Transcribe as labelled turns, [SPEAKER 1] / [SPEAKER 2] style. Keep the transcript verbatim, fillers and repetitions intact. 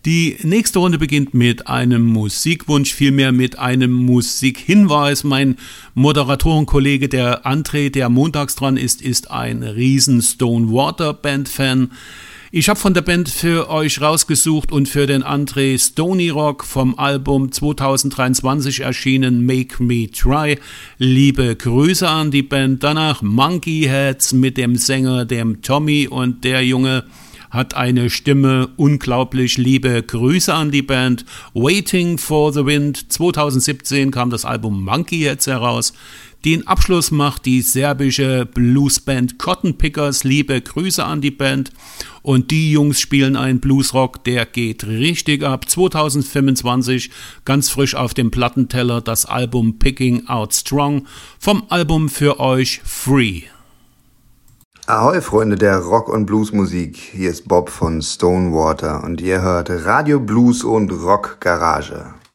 [SPEAKER 1] Die nächste Runde beginnt mit einem Musikwunsch, vielmehr mit einem Musikhinweis. Mein Moderatorenkollege, der André, der montags dran ist, ist ein riesen Stonewater Band-Fan. Ich habe von der Band für euch rausgesucht und für den André Stony Rock vom Album zwanzig dreiundzwanzig erschienen Make Me Try. Liebe Grüße an die Band. Danach Monkey Heads mit dem Sänger, dem Tommy, und der Junge hat eine Stimme, unglaublich. Liebe Grüße an die Band. Waiting for the Wind, zwanzig siebzehn kam das Album Monkey Heads heraus. Den Abschluss macht die serbische Bluesband Cotton Pickers. Liebe Grüße an die Band. Und die Jungs spielen einen Bluesrock, der geht richtig ab. zwanzig fünfundzwanzig, ganz frisch auf dem Plattenteller, das Album Picking Out Strong vom Album für euch Free.
[SPEAKER 2] Ahoi Freunde der Rock- und Bluesmusik, hier ist Bob von Stonewater und ihr hört Radio Blues und Rock Garage.